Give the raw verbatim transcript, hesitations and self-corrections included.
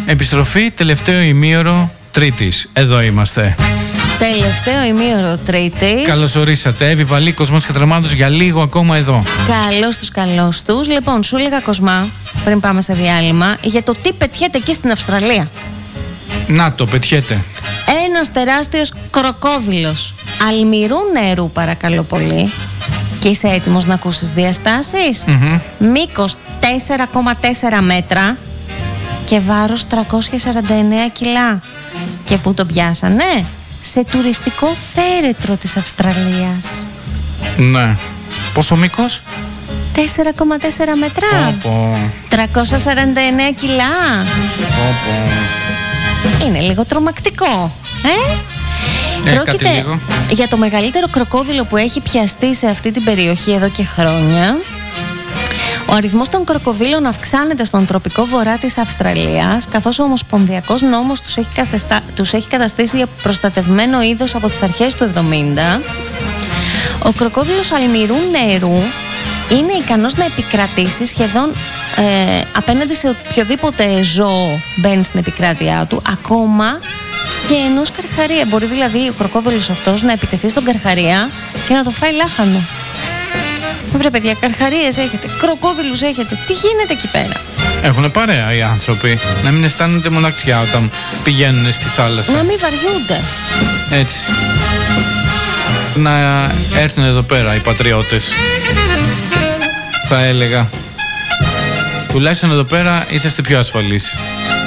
Επιστροφή, τελευταίο ημίωρο Τρίτης. Εδώ είμαστε. Τελευταίο ημίωρο Τρίτης. Καλώς ορίσατε. Εύη Βαλή, Κοσμάς Κατρεμάτος, για λίγο ακόμα εδώ. Καλώς τους, καλώς τους. Λοιπόν, σου έλεγα, Κοσμά, πριν πάμε σε διάλειμμα, για το τι πετιέται εκεί στην Αυστραλία. Να το, πετιέται. Ένας τεράστιος κροκόδιλος αλμυρού νερού, παρακαλώ πολύ. Και είσαι έτοιμος να ακούσεις διαστάσεις? Mm-hmm. Μήκος τέσσερα κόμμα τέσσερα μέτρα και βάρος τριακόσια σαράντα εννέα κιλά. Και πού το πιάσανε? Σε τουριστικό θέρετρο της Αυστραλίας. Ναι. Πόσο μήκος? τέσσερα κόμμα τέσσερα μέτρα. Πω. τριακόσια σαράντα εννέα κιλά. Πω, πω. Είναι λίγο τρομακτικό, ε? Ε, Πρόκειται για το μεγαλύτερο κροκόδιλο που έχει πιαστεί σε αυτή την περιοχή εδώ και χρόνια. Ο αριθμός των κροκοδίλων αυξάνεται στον τροπικό βορρά της Αυστραλίας, καθώς ο Ομοσπονδιακός νόμος τους έχει, καθεστα... τους έχει καταστήσει προστατευμένο είδος από τις αρχές του εβδομήντα. Ο κροκόδιλος αλμυρού νερού είναι ικανός να επικρατήσει σχεδόν ε, απέναντι σε οποιοδήποτε ζώο μπαίνει στην επικράτειά του, ακόμα και ενός καρχαρία. Μπορεί δηλαδή ο κροκόδιλος αυτός να επιτεθεί στον καρχαρία και να το φάει λάχανο. Βρε παιδιά, καρχαρίες έχετε, κροκόδιλους έχετε, τι γίνεται εκεί πέρα? Έχουνε παρέα οι άνθρωποι. Να μην αισθάνονται μοναξιά όταν πηγαίνουν στη θάλασσα. Να μην βαριούνται. Έτσι. Να έρθουν εδώ πέρα οι πατριώτες, θα έλεγα. Τουλάχιστον εδώ πέρα είσαστε πιο ασφαλείς.